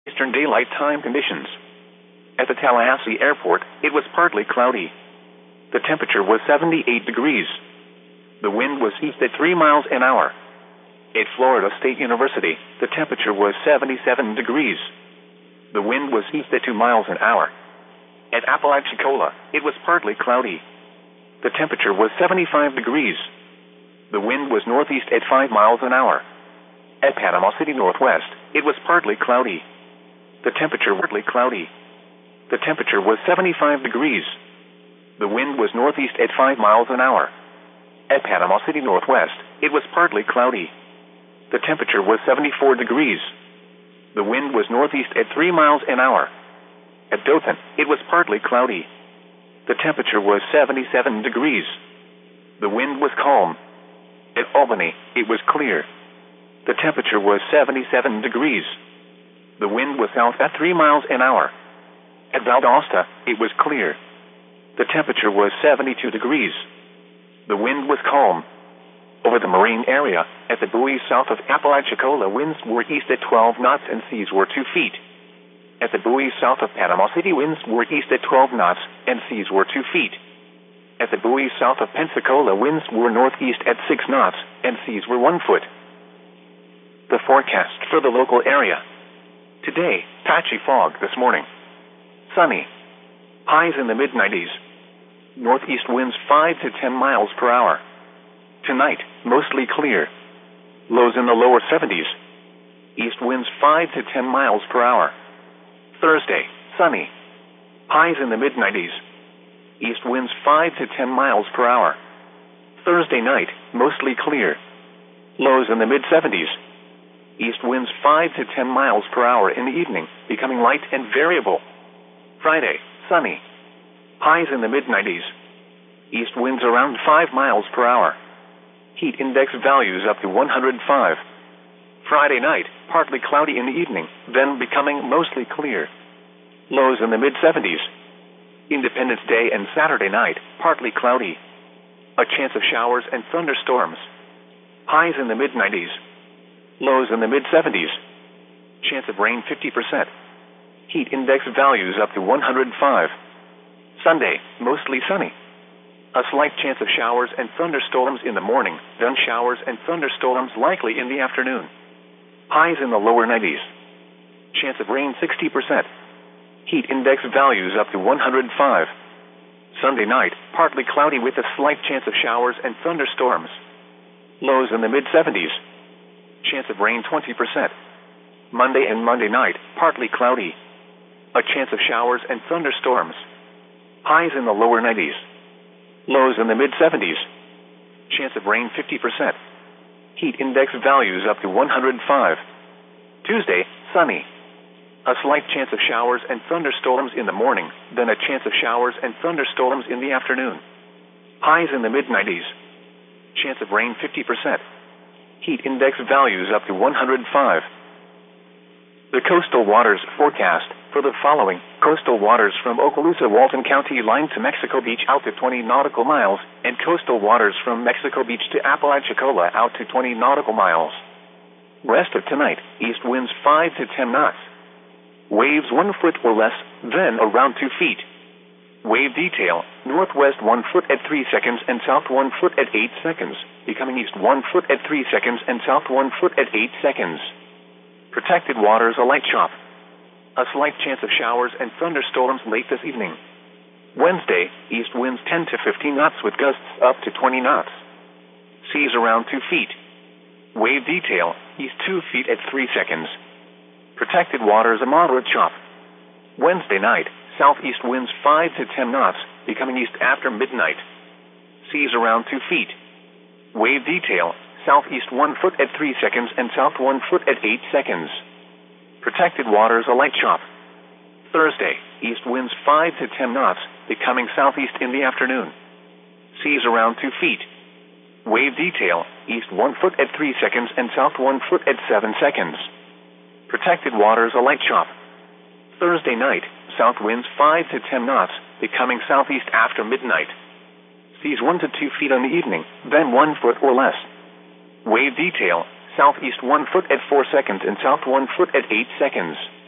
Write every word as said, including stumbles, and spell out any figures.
Eastern Daylight Time conditions. At the Tallahassee Airport, it was partly cloudy. The temperature was seventy-eight degrees. The wind was east at three miles an hour. At Florida State University, the temperature was seventy-seven degrees. The wind was east at two miles an hour. At Apalachicola, it was partly cloudy. The temperature was seventy-five degrees. The wind was northeast at five miles an hour. At Panama City Northwest, it was partly cloudy. The temperature was partly cloudy. The temperature was seventy-five degrees. The wind was northeast at five miles an hour. At Panama City Northwest, it was partly cloudy. The temperature was seventy-four degrees. The wind was northeast at three miles an hour. At Dothan, it was partly cloudy. The temperature was seventy-seven degrees. The wind was calm. At Albany, it was clear. The temperature was seventy-seven degrees. The wind was south at three miles an hour. At Valdosta, it was clear. The temperature was seventy-two degrees. The wind was calm. Over the marine area, at the buoy south of Apalachicola, winds were east at twelve knots and seas were two feet. At the buoy south of Panama City, winds were east at twelve knots and seas were two feet. At the buoy south of Pensacola, winds were northeast at six knots and seas were one foot. The forecast for the local area. Today, patchy fog this morning. Sunny. Highs in the mid nineties. Northeast winds five to ten miles per hour. Tonight, mostly clear. Lows in the lower seventies. East winds five to ten miles per hour. Thursday, sunny. Highs in the mid nineties. East winds five to ten miles per hour. Thursday night, mostly clear. Lows in the mid seventies. East winds five to ten miles per hour in the evening, becoming light and variable. Friday, sunny. Highs in the mid nineties. East winds around five miles per hour. Heat index values up to one hundred five. Friday night, partly cloudy in the evening, then becoming mostly clear. Lows in the mid seventies. Independence Day and Saturday night, partly cloudy. A chance of showers and thunderstorms. Highs in the mid nineties. Lows in the mid seventies. Chance of rain fifty percent. Heat index values up to one hundred five. Sunday, mostly sunny. A slight chance of showers and thunderstorms in the morning, then showers and thunderstorms likely in the afternoon. Highs in the lower nineties. Chance of rain sixty percent. Heat index values up to one hundred five. Sunday night, partly cloudy with a slight chance of showers and thunderstorms. Lows in the mid seventies. Chance of rain twenty percent. Monday and Monday night, partly cloudy. A chance of showers and thunderstorms. Highs in the lower nineties. Lows in the mid seventies. Chance of rain fifty percent. Heat index values up to one hundred five. Tuesday, sunny. A slight chance of showers and thunderstorms in the morning, then a chance of showers and thunderstorms in the afternoon. Highs in the mid nineties. Chance of rain fifty percent. Heat index values up to one hundred five. The coastal waters forecast for the following: coastal waters from Okaloosa, Walton County line to Mexico Beach out to twenty nautical miles, and coastal waters from Mexico Beach to Apalachicola out to twenty nautical miles. Rest of tonight, east winds five to ten knots. Waves one foot or less, then around two feet. Wave detail, northwest one foot at three seconds and south one foot at eight seconds, becoming east one foot at three seconds and south one foot at eight seconds. Protected waters a light chop. A slight chance of showers and thunderstorms late this evening. Wednesday, east winds ten to fifteen knots with gusts up to twenty knots. Seas around two feet. Wave detail, east two feet at three seconds. Protected waters a moderate chop. Wednesday night, southeast winds five to ten knots, becoming east after midnight. Seas around two feet. Wave detail, southeast one foot at three seconds and south one foot at eight seconds. Protected waters a light chop. Thursday, east winds five to ten knots, becoming southeast in the afternoon. Seas around two feet. Wave detail, east one foot at three seconds and south one foot at seven seconds. Protected waters a light chop. Thursday night, south winds five to ten knots, becoming southeast after midnight. Seas one to two feet on the evening, then one foot or less. Wave detail, southeast one foot at four seconds and south one foot at eight seconds.